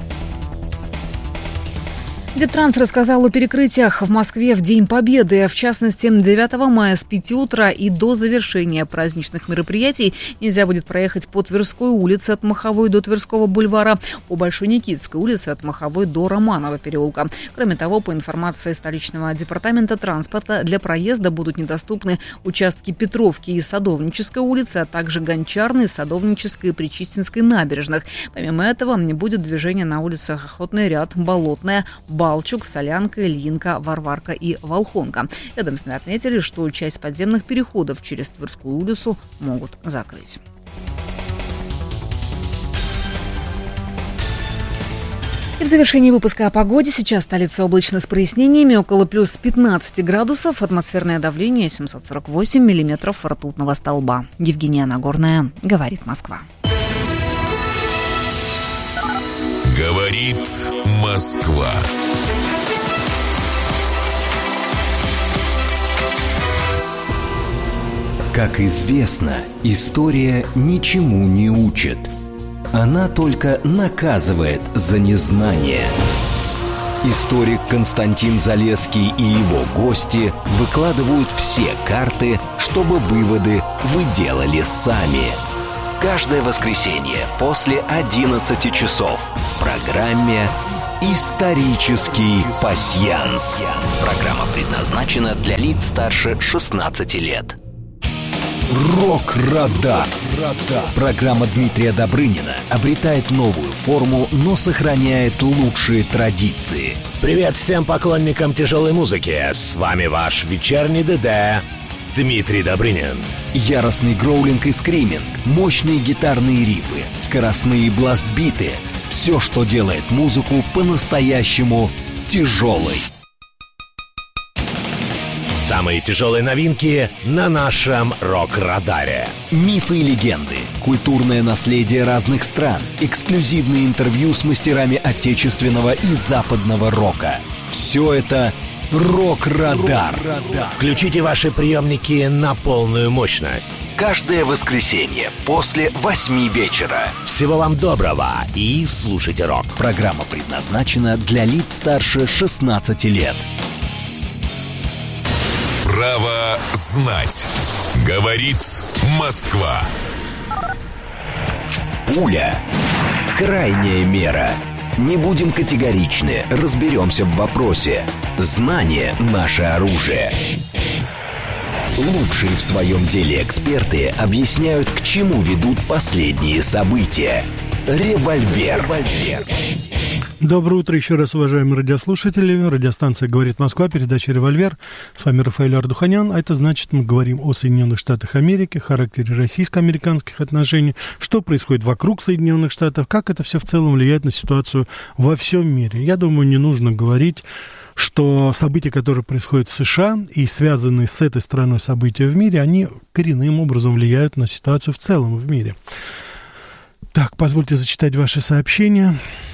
Дептранс рассказал о перекрытиях в Москве в День Победы. В частности, 9 мая с 5 утра и до завершения праздничных мероприятий нельзя будет проехать по Тверской улице от Маховой до Тверского бульвара, по Большой Никитской улице от Маховой до Романова переулка. Кроме того, по информации столичного департамента транспорта, для проезда будут недоступны участки Петровки и Садовнической улицы, а также Гончарной, Садовнической и Причистинской набережных. Помимо этого, не будет движения на улицах Охотный ряд, Болотная, Балчук, Солянка, Ильинка, Варварка и Волхонка. Ведомстве отметили, что часть подземных переходов через Тверскую улицу могут закрыть. И в завершении выпуска о погоде. Сейчас столица облачно с прояснениями, около плюс 15 градусов, атмосферное давление 748 миллиметров ртутного столба. Евгения Нагорная, говорит Москва. Говорит Москва. Как известно, история ничему не учит. Она только наказывает за незнание. Историк Константин Залесский и его гости выкладывают все карты, чтобы выводы вы делали сами. Каждое воскресенье после 11 часов в программе «Исторический пасьянс». Программа предназначена для лиц старше 16 лет. Рок-радар. Программа Дмитрия Добрынина обретает новую форму, но сохраняет лучшие традиции. Привет всем поклонникам тяжелой музыки. С вами ваш вечерний ДД Дмитрий Добрынин. Яростный гроулинг и скриминг, мощные гитарные рифы, скоростные бластбиты. Все, что делает музыку по-настоящему тяжелой. Самые тяжелые новинки на нашем рок-радаре. Мифы и легенды, культурное наследие разных стран, эксклюзивные интервью с мастерами отечественного и западного рока. Все это «Рок-радар». Включите ваши приемники на полную мощность. Каждое воскресенье после 8 вечера. Всего вам доброго и слушайте рок. Программа предназначена для лиц старше 16 лет. Право знать. Говорит Москва. Пуля. Крайняя мера. Не будем категоричны, разберемся в вопросе. Знание – наше оружие. Лучшие в своем деле эксперты объясняют, к чему ведут последние события. Револьвер. Доброе утро еще раз, уважаемые радиослушатели. Радиостанция «Говорит Москва», передача «Револьвер». С вами Рафаэль Ардуханян. А это значит, мы говорим о Соединенных Штатах Америки, характере российско-американских отношений, что происходит вокруг Соединенных Штатов, как это все в целом влияет на ситуацию во всем мире. Я думаю, не нужно говорить, что события, которые происходят в США и связанные с этой страной события в мире, они коренным образом влияют на ситуацию в целом в мире. Так, позвольте зачитать ваши сообщения.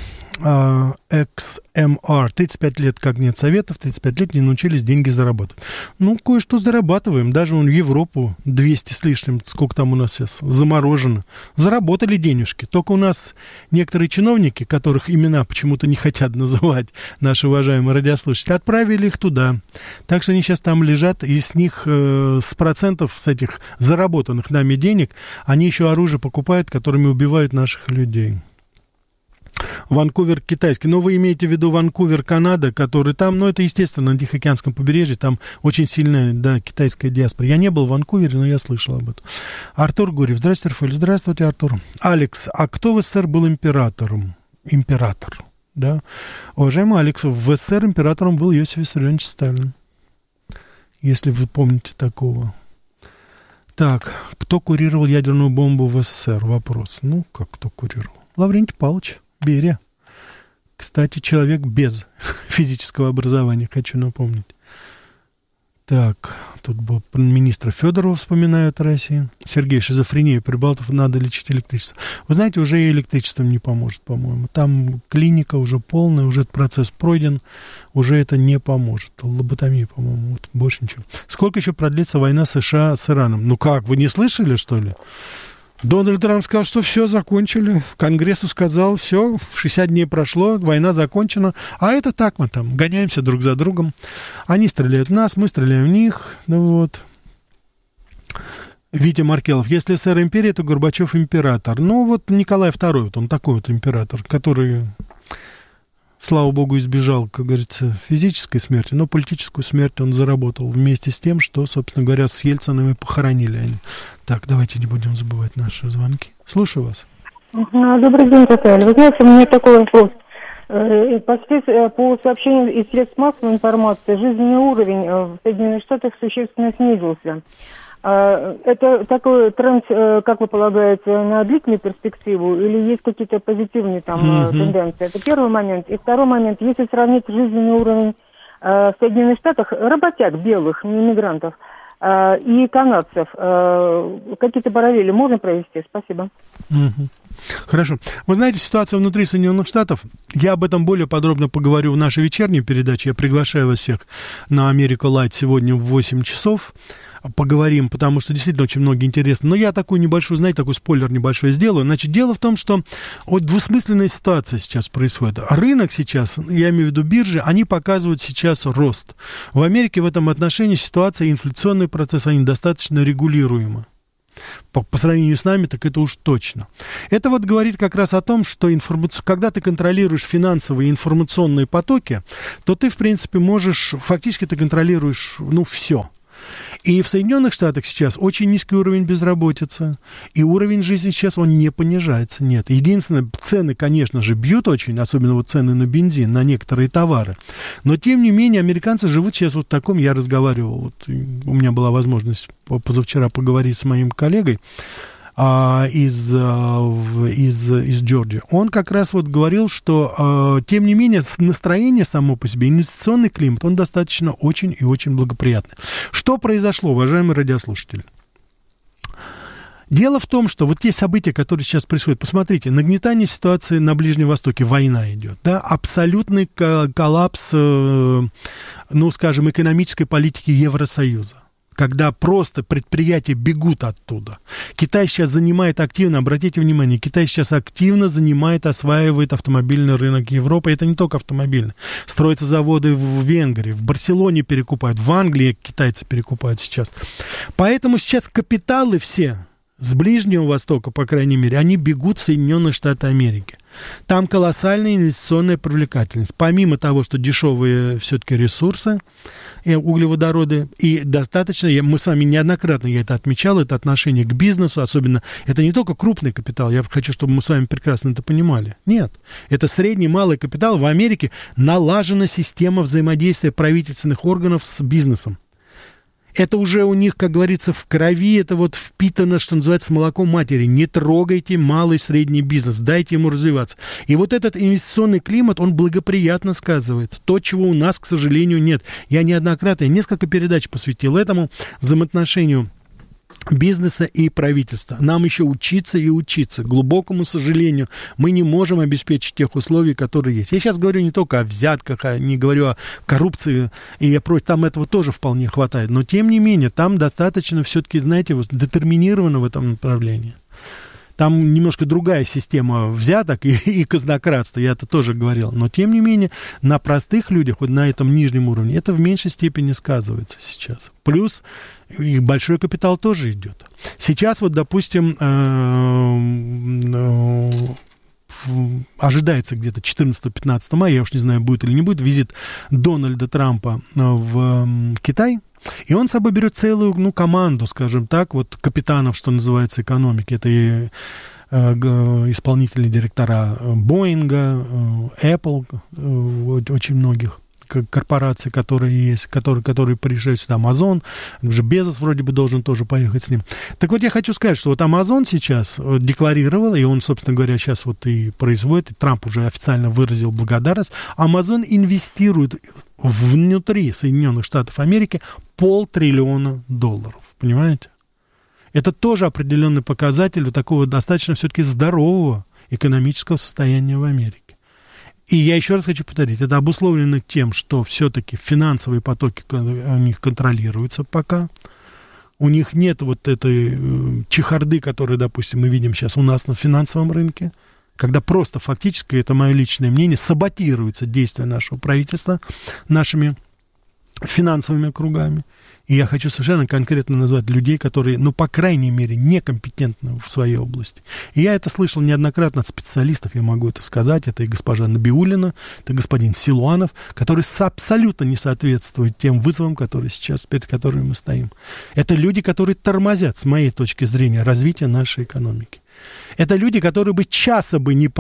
XMR. 35 лет как нет советов, 35 лет не научились деньги зарабатывать. Ну, кое-что зарабатываем. Даже вон в Европу 200 с лишним, сколько там у нас сейчас, заморожено. Заработали денежки. Только у нас некоторые чиновники, которых имена почему-то не хотят называть, наши уважаемые радиослушатели, отправили их туда. Так что они сейчас там лежат, и с них, с процентов, с этих заработанных нами денег, они еще оружие покупают, которыми убивают наших людей. Ванкувер китайский. Но вы имеете в виду Ванкувер, Канада, который там, ну, это, естественно, на Тихоокеанском побережье, там очень сильная, да, китайская диаспора. Я не был в Ванкувере, но я слышал об этом. Артур Гурьев. Здравствуйте, Рафаэль. Здравствуйте, Артур. Алекс, а кто в СССР был императором? Император, да. Уважаемый Алекс, в СССР императором был Иосиф Виссарионович Сталин. Если вы помните такого. Так, кто курировал ядерную бомбу в СССР? Вопрос. Ну, как кто курировал? Лаврентий Павлович Берия. Кстати, человек без физического образования, хочу напомнить. Так, тут был министра Федорова, вспоминают России. Сергей, шизофрению прибалтов надо лечить электричеством. Вы знаете, уже и электричеством не поможет, по-моему. Там клиника уже полная, уже этот процесс пройден, уже это не поможет. Лоботомия, по-моему, вот, больше ничего. Сколько еще продлится война США с Ираном? Ну как, вы не слышали, что ли? Дональд Трамп сказал, что все, закончили. Конгрессу сказал, все, 60 дней прошло, война закончена. А это так мы там гоняемся друг за другом. Они стреляют в нас, мы стреляем в них. Ну вот. Витя Маркелов. Если СССР империя, то Горбачев император. Ну вот Николай II, вот он такой вот император, который, слава богу, избежал, как говорится, физической смерти, но политическую смерть он заработал вместе с тем, что, собственно говоря, с Ельциным и похоронили они. Так, давайте не будем забывать наши звонки. Слушаю вас. Добрый день, Рафаэль. Вы знаете, у меня такой вопрос. По сообщениям из средств массовой информации, жизненный уровень в Соединенных Штатах существенно снизился. Это такой тренд, как вы полагаете, на длительную перспективу или есть какие-то позитивные там тенденции? Это первый момент. И второй момент, если сравнить жизненный уровень в Соединенных Штатах работяг белых, не иммигрантов, и канадцев, какие-то параллели можно провести? Спасибо. Хорошо. Вы знаете, ситуация внутри Соединенных Штатов, я об этом более подробно поговорю в нашей вечерней передаче. Я приглашаю вас всех на Америка Лайт сегодня в 8 часов. Поговорим, потому что действительно очень много интересно. Но я такой небольшой, знаете, такой спойлер небольшой сделаю. Значит, дело в том, что вот двусмысленная ситуация сейчас происходит. Рынок сейчас, я имею в виду биржи, они показывают сейчас рост. В Америке в этом отношении ситуация, инфляционный процесс, они достаточно регулируемы. По сравнению с нами, так это уж точно. Это вот говорит как раз о том, что когда ты контролируешь финансовые и информационные потоки, то ты, в принципе, фактически ты контролируешь, все. И в Соединенных Штатах сейчас очень низкий уровень безработицы, и уровень жизни сейчас, он не понижается, нет. Единственное, цены, конечно же, бьют очень, особенно вот цены на бензин, на некоторые товары, но, тем не менее, американцы живут сейчас вот в таком, я разговаривал, у меня была возможность позавчера поговорить с моим коллегой, из Джорджии. Он как раз вот говорил, что, тем не менее, настроение само по себе, инвестиционный климат, он достаточно очень и очень благоприятный. Что произошло, уважаемые радиослушатели? Дело в том, что вот те события, которые сейчас происходят, посмотрите, нагнетание ситуации на Ближнем Востоке, война идет, да, абсолютный коллапс, скажем, экономической политики Евросоюза, когда просто предприятия бегут оттуда. Китай сейчас занимает активно, обратите внимание, Китай сейчас активно осваивает автомобильный рынок Европы. Это не только автомобильный. Строятся заводы в Венгрии, в Барселоне перекупают, в Англии китайцы перекупают сейчас. Поэтому сейчас капиталы все с Ближнего Востока, по крайней мере, они бегут в Соединенные Штаты Америки. Там колоссальная инвестиционная привлекательность. Помимо того, что дешевые все-таки ресурсы, углеводороды, и достаточно, мы с вами неоднократно, я это отмечал, это отношение к бизнесу, особенно, это не только крупный капитал, я хочу, чтобы мы с вами прекрасно это понимали. Нет, это средний, малый капитал. В Америке налажена система взаимодействия правительственных органов с бизнесом. Это уже у них, как говорится, в крови, это вот впитано, что называется, молоком матери. Не трогайте малый и средний бизнес, дайте ему развиваться. И вот этот инвестиционный климат, он благоприятно сказывается. То, чего у нас, к сожалению, нет. Я неоднократно, несколько передач посвятил этому взаимоотношению бизнеса и правительства. Нам еще учиться и учиться. К глубокому сожалению, мы не можем обеспечить тех условий, которые есть. Я сейчас говорю не только о взятках, не говорю о коррупции, и там этого тоже вполне хватает. Но, тем не менее, там достаточно все-таки, знаете, детерминировано в этом направлении. Там немножко другая система взяток и казнократства, я это тоже говорил. Но, тем не менее, на простых людях, вот на этом нижнем уровне, это в меньшей степени сказывается сейчас. Плюс и большой капитал тоже идет. Сейчас вот, допустим, ожидается где-то 14-15 мая, я уж не знаю, будет или не будет, визит Дональда Трампа в Китай. И он с собой берет целую, команду, скажем так, вот капитанов, что называется, экономики. Это и исполнительные директора Боинга, Apple, очень многих корпораций, которые есть, которые приезжают сюда, Amazon, уже Безос вроде бы должен тоже поехать с ним. Так вот, я хочу сказать, что вот Amazon сейчас декларировал, и он, собственно говоря, сейчас вот и производит, и Трамп уже официально выразил благодарность, Amazon инвестирует внутри Соединенных Штатов Америки $500 billion, понимаете? Это тоже определенный показатель такого достаточно все-таки здорового экономического состояния в Америке. И я еще раз хочу повторить, это обусловлено тем, что все-таки финансовые потоки у них контролируются пока. У них нет вот этой чехарды, которую, допустим, мы видим сейчас у нас на финансовом рынке, когда просто фактически, это мое личное мнение, саботируются действия нашего правительства нашими финансовыми кругами. И я хочу совершенно конкретно назвать людей, которые, по крайней мере, некомпетентны в своей области. И я это слышал неоднократно от специалистов, я могу это сказать. Это и госпожа Набиуллина, это господин Силуанов, который абсолютно не соответствует тем вызовам, которые сейчас, перед которыми мы стоим. Это люди, которые тормозят, с моей точки зрения, развитие нашей экономики. Это люди, которые бы часа бы не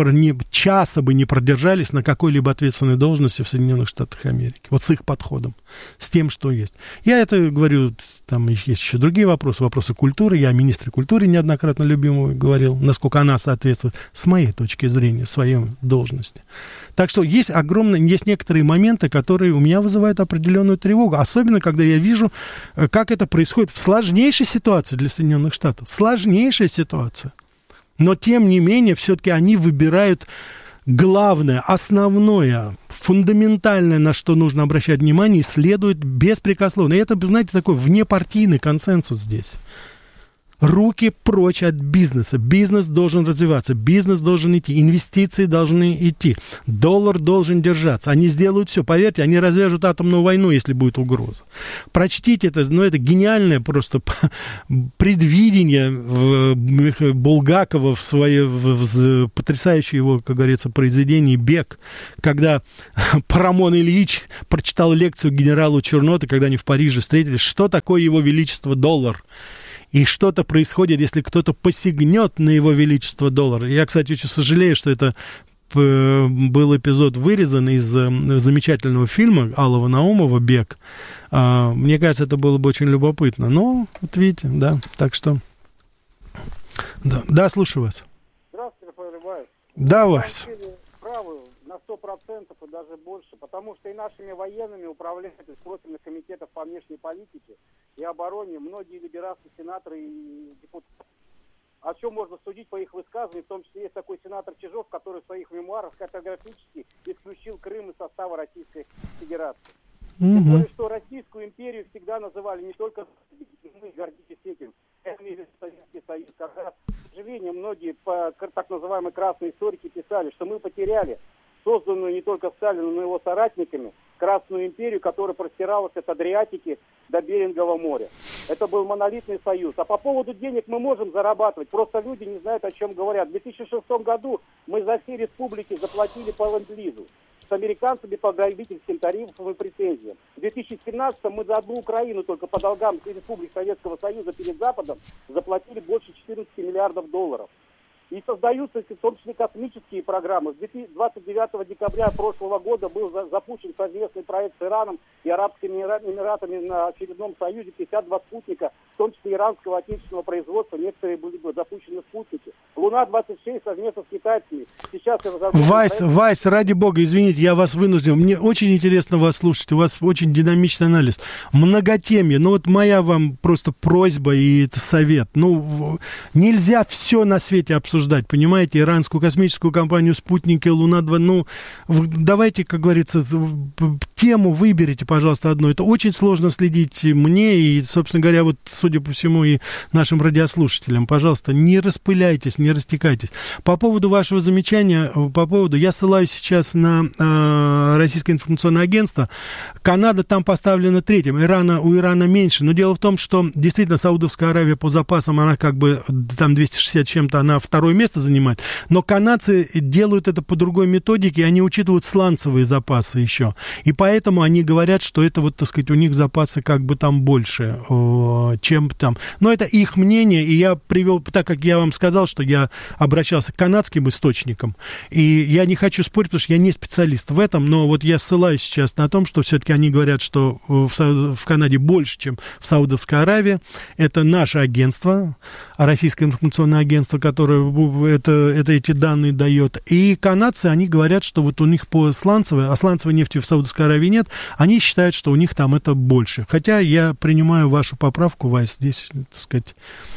продержались на какой-либо ответственной должности в Соединенных Штатах Америки. Вот с их подходом, с тем, что есть. Я это говорю, там есть еще другие вопросы культуры. Я о министре культуры неоднократно любимого говорил, насколько она соответствует, с моей точки зрения, своей должности. Так что есть некоторые моменты, которые у меня вызывают определенную тревогу. Особенно, когда я вижу, как это происходит в сложнейшей ситуации для Соединенных Штатов. Сложнейшая ситуация. Но, тем не менее, все-таки они выбирают главное, основное, фундаментальное, на что нужно обращать внимание, и следуют беспрекословно. И это, знаете, такой внепартийный консенсус здесь. Руки прочь от бизнеса. Бизнес должен развиваться, бизнес должен идти, инвестиции должны идти, доллар должен держаться. Они сделают все, поверьте, они развяжут атомную войну, если будет угроза. Прочтите это, это гениальное просто предвидение Булгакова в потрясающее его, как говорится, произведение «Бег», когда Парамон Ильич прочитал лекцию генералу Черноты, когда они в Париже встретились, что такое его величество доллар. И что-то происходит, если кто-то посягнет на его величество доллар. Я, кстати, очень сожалею, что это был эпизод вырезан из замечательного фильма Алова Наумова «Бег». Мне кажется, это было бы очень любопытно. Но, вот видите, да, так что... Да, слушаю вас. Здравствуйте, Рафаэль Иванович. Да, Вась. Правы на 100% и даже больше, потому что и нашими военными управляют из профильных комитетов по внешней политике и обороне многие либерасты, сенаторы и депутаты. О чем можно судить по их высказываниям, в том числе есть такой сенатор Чижов, который в своих мемуарах категорически исключил Крым из состава Российской Федерации. Тем более, что Российскую империю всегда называли не только мы гордитесь этим, Советский Союз, когда, к сожалению, многие так называемые красные историки писали, что мы потеряли созданную не только Сталином, но и его соратниками Красную империю, которая простиралась от Адриатики до Берингового моря. Это был монолитный союз. А по поводу денег мы можем зарабатывать, просто люди не знают, о чем говорят. В 2006 году мы за все республики заплатили по ленд-лизу с американцами по грабительским тарифам и претензиям. В 2017 мы за одну Украину только по долгам республик Советского Союза перед Западом заплатили больше 14 миллиардов долларов. И создаются, в том числе, космические программы. 29 декабря прошлого года был запущен совместный проект с Ираном и Арабскими Эмиратами на очередном союзе 52 спутника, в том числе иранского отечественного производства. Некоторые были запущены спутники. Луна-26 совместно с китайцами. Сейчас Вась, ради бога, извините, я вас вынужден. Мне очень интересно вас слушать. У вас очень динамичный анализ. Многотемье. Ну вот моя вам просто просьба и совет. Ну, нельзя все на свете обсуждать. Понимаете, иранскую космическую компанию «Спутники», «Луна-2». Ну, давайте, как говорится, тему выберите, пожалуйста, одну. Это очень сложно следить мне и, собственно говоря, вот, судя по всему, и нашим радиослушателям. Пожалуйста, не распыляйтесь, не растекайтесь. По поводу вашего замечания, я ссылаюсь сейчас на Российское информационное агентство. Канада там поставлена третьим. У Ирана меньше. Но дело в том, что действительно Саудовская Аравия по запасам, она как бы там 260 чем-то, она второе место занимает. Но канадцы делают это по другой методике, они учитывают сланцевые запасы еще. И поэтому они говорят, что это вот, так сказать, у них запасы как бы там больше, чем там. Но это их мнение, и я привел, так как я вам сказал, что я обращался к канадским источникам, и я не хочу спорить, потому что я не специалист в этом, но вот я ссылаюсь сейчас на том, что все-таки они говорят, что в Канаде больше, чем в Саудовской Аравии. Это наше агентство, Российское информационное агентство, которое эти данные дает. И канадцы, они говорят, что вот у них по сланцевой, а сланцевой нефти в Саудовской Аравии нет, они считают, что у них там это больше. Хотя я принимаю вашу поправку, Вась, здесь, так сказать,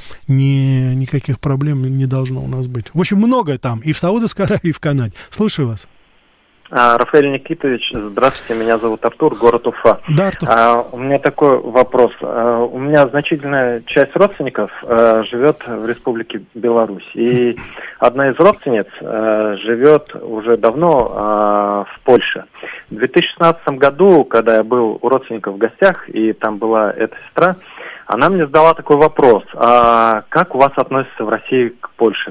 никаких проблем не должно у нас быть. В общем, много там, и в Саудовской Аравии, и в Канаде. Слушаю вас. Рафаэль Никитович, здравствуйте, меня зовут Артур, город Уфа. Да, Артур. У меня такой вопрос. У меня значительная часть родственников живет в Республике Беларусь. И одна из родственниц живет уже давно в Польше. В 2016 году, когда я был у родственников в гостях, и там была эта сестра, она мне задала такой вопрос: а как у вас относятся в России к Польше?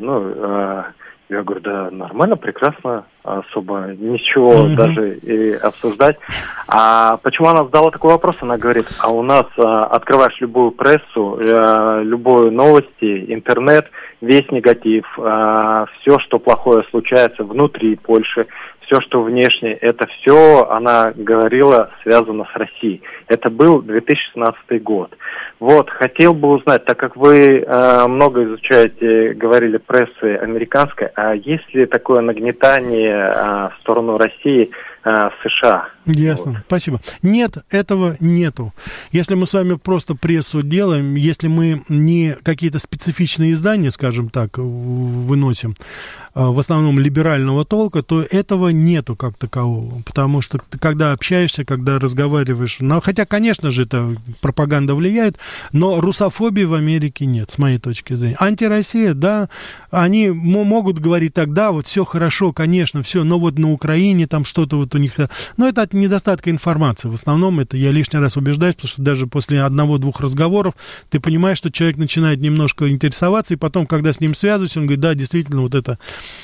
Я говорю, да нормально, прекрасно, особо ничего даже и обсуждать. А почему она задала такой вопрос? Она говорит, а у нас открываешь любую прессу, любые новости, интернет, весь негатив, все, что плохое случается внутри Польши, все, что внешне, это все, она говорила, связано с Россией. Это был 2016 год. Вот, хотел бы узнать, так как вы много изучаете, говорили, прессы американской, а есть ли такое нагнетание в сторону России в США? Ясно, вот. Спасибо. Нет, этого нету. Если мы с вами просто прессу делаем, если мы не какие-то специфичные издания, скажем так, выносим, в основном либерального толка, то этого нету как такового. Потому что ты, когда общаешься, когда разговариваешь, ну, хотя, конечно же, это пропаганда влияет, но русофобии в Америке нет, с моей точки зрения. Антироссия, да, они могут говорить так, да, вот все хорошо, конечно, все, но вот на Украине там что-то вот у них... Но это от недостатка информации. В основном это я лишний раз убеждаюсь, потому что даже после 1-2 разговоров ты понимаешь, что человек начинает немножко интересоваться, и потом, когда с ним связываешься, он говорит, да, действительно, вот это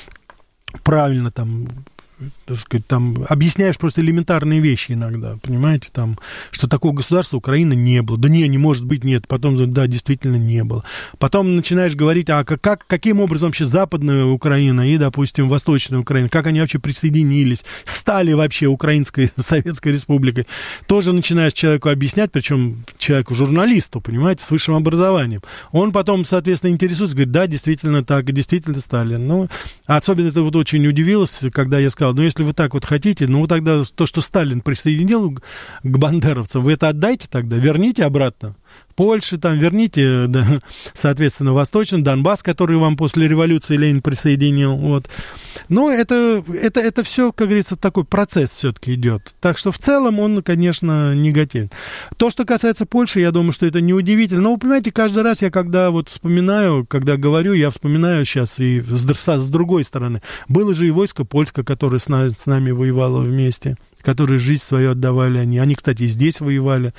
правильно, там, так сказать, там, объясняешь просто элементарные вещи иногда, понимаете, там, что такого государства Украины не было. Да не может быть, нет. Потом, да, действительно не было. Потом начинаешь говорить, а каким образом вообще Западная Украина и, допустим, Восточная Украина, как они вообще присоединились, стали вообще Украинской Советской Республикой. Тоже начинаешь человеку объяснять, причем человеку-журналисту, понимаете, с высшим образованием. Он потом, соответственно, интересуется, говорит, да, действительно так, действительно стали. Ну, особенно это вот очень удивилось, когда я сказал, ну, если вы так вот хотите, ну, тогда то, что Сталин присоединил к бандеровцам, вы это отдайте тогда, верните обратно. Польше, там, верните, да, соответственно, Восточный, Донбасс, который вам после революции Ленин присоединил, вот. Но это все, как говорится, такой процесс все-таки идет. Так что в целом он, конечно, негативен. То, что касается Польши, я думаю, что это неудивительно. Но вы понимаете, каждый раз я, когда вот вспоминаю, когда говорю, я вспоминаю сейчас и с другой стороны. Было же и войско польское, которое с нами воевало вместе, которые жизнь свою отдавали они. Они, кстати, и здесь воевали,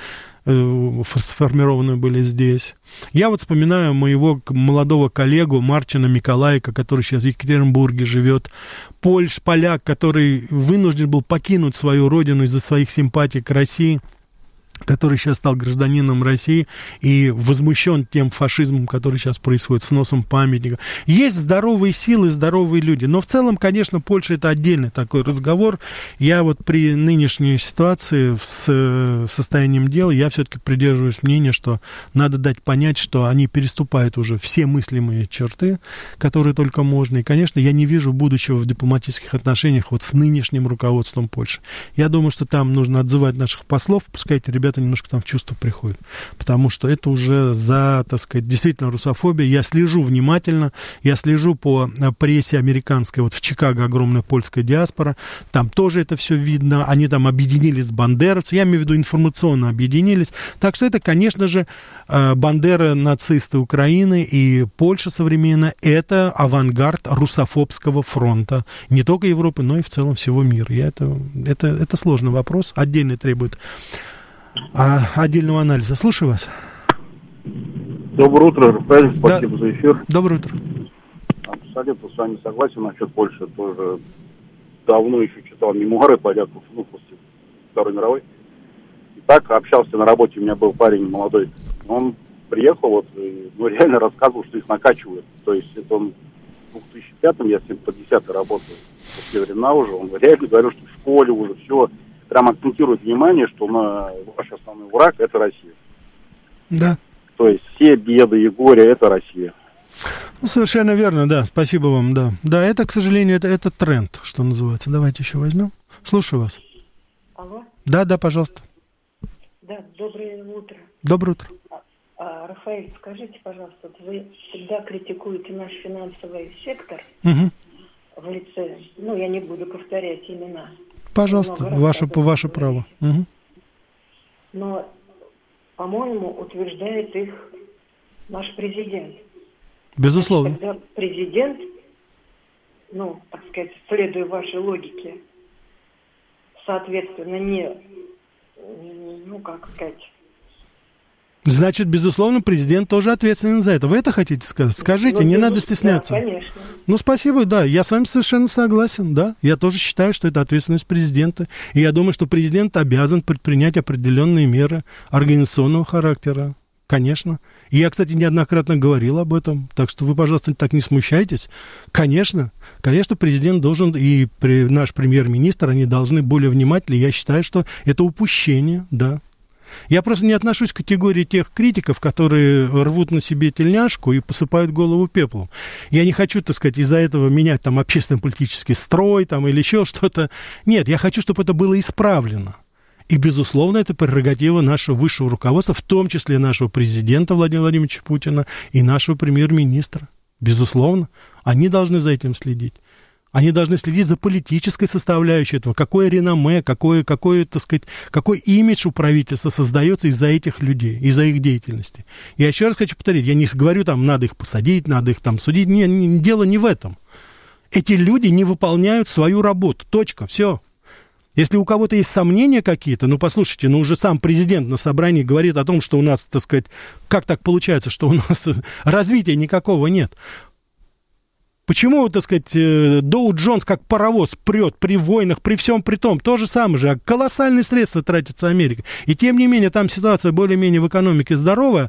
сформированные были здесь. Я вот вспоминаю моего молодого коллегу Марчина Миколайка, который сейчас в Екатеринбурге живет. Поляк, который вынужден был покинуть свою родину из-за своих симпатий к России, который сейчас стал гражданином России и возмущен тем фашизмом, который сейчас происходит, сносом памятника. Есть здоровые силы, здоровые люди. Но в целом, конечно, Польша — это отдельный такой разговор. Я вот при нынешней ситуации с состоянием дела, я все-таки придерживаюсь мнения, что надо дать понять, что они переступают уже все мыслимые черты, которые только можно. И, конечно, я не вижу будущего в дипломатических отношениях вот с нынешним руководством Польши. Я думаю, что там нужно отзывать наших послов, пускай эти ребята немножко там в чувство приходят, потому что это уже так сказать, действительно русофобия. Я слежу внимательно, я слежу по прессе американской, вот в Чикаго огромная польская диаспора, там тоже это все видно, они там объединились с бандеровцами, я имею в виду информационно объединились, так что это, конечно же, Бандера, нацисты Украины и Польша современная, это авангард русофобского фронта, не только Европы, но и в целом всего мира. Это сложный вопрос, отдельно требует отдельного анализа. Слушаю вас. Доброе утро, Рафаэль. Спасибо за эфир. Доброе утро. Абсолютно с вами согласен насчет Польши. Тоже давно еще читал мемуары поляков, после Второй мировой. И так общался на работе, у меня был парень молодой. Он приехал, реально рассказывал, что их накачивают. То есть это он в 2005-м, я с ним по 10-й работал. В те времена уже, он реально говорил, что в школе уже все... Прям акцентирует внимание, что ваш основной враг — это Россия. Да. То есть все беды и горе — это Россия. Ну, совершенно верно, да. Спасибо вам, да. Да, это, к сожалению, это тренд, что называется. Давайте еще возьмем. Слушаю вас. Алло? Да, пожалуйста. Да, доброе утро. Доброе утро. Рафаэль, скажите, пожалуйста, вы всегда критикуете наш финансовый сектор в лице, я не буду повторять имена. Пожалуйста, ваше право. Угу. Но, по-моему, утверждает их наш президент. Безусловно. Когда президент, так сказать, следуя вашей логике, соответственно, Значит, безусловно, президент тоже ответственен за это. Вы это хотите сказать? Скажите, не надо стесняться. Да, конечно. Спасибо, да, я с вами совершенно согласен, да. Я тоже считаю, что это ответственность президента. И я думаю, что президент обязан предпринять определенные меры организационного характера. Конечно. И я, кстати, неоднократно говорил об этом, так что вы, пожалуйста, так не смущайтесь. Конечно, президент должен, и наш премьер-министр, они должны более внимательно. Я считаю, что это упущение, да. Я просто не отношусь к категории тех критиков, которые рвут на себе тельняшку и посыпают голову пеплом. Я не хочу, так сказать, из-за этого менять там общественно-политический строй там, или еще что-то. Нет, я хочу, чтобы это было исправлено. И, безусловно, это прерогатива нашего высшего руководства, в том числе нашего президента Владимира Владимировича Путина и нашего премьер-министра. Безусловно, они должны за этим следить. Они должны следить за политической составляющей этого, какое реноме, какой, так сказать, какой имидж у правительства создается из-за этих людей, из-за их деятельности. Я еще раз хочу повторить, я не говорю, там, надо их посадить, надо их там судить, дело не в этом. Эти люди не выполняют свою работу, точка, все. Если у кого-то есть сомнения какие-то, ну, послушайте, ну, уже сам президент на собрании говорит о том, что у нас, так сказать, как так получается, что у нас развития никакого нет. Почему, так сказать, Доу Джонс как паровоз прет при войнах, при всем при том? То же самое же. Колоссальные средства тратится Америка. И тем не менее, там ситуация более-менее в экономике здоровая,